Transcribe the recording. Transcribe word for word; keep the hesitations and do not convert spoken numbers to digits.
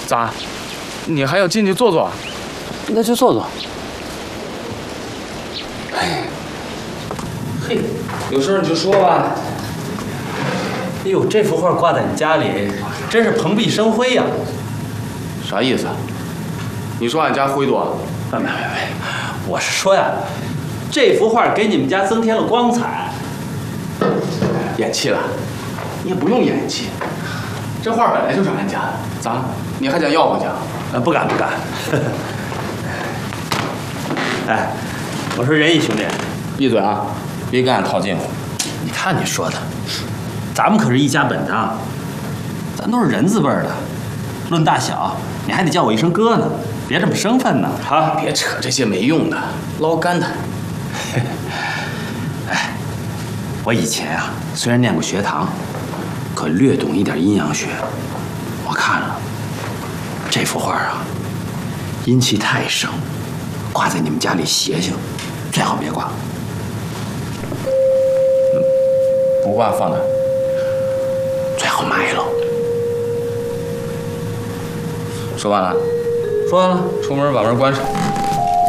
咋？你还要进去坐坐？ 那就坐坐。哎， 嘿，有事你就说吧。 哎呦，这幅画挂在你家里，真是蓬荜生辉呀！ 啥意思？你说俺家灰多？ 没没没，我是说呀，这幅画给你们家增添了光彩。 演气了？你也不用演气，这画本来就是俺家的，咋？你还想要回去啊？ 呃，不敢不敢。哎，我说仁义兄弟， 闭嘴啊！别跟俺套近乎。 你看你说的，咱们可是一家本的，咱都是人字辈的。论大小，你还得叫我一声哥呢，别这么生分呢。啊， 别扯这些没用的，捞干的。 哎，我以前啊，虽然念过学堂，可略懂一点阴阳学。我看了这幅画啊，阴气太盛，挂在你们家里邪性，最好别挂。 不挂放哪？ 最好埋了。 说完了。 说完了， 出门把门关上。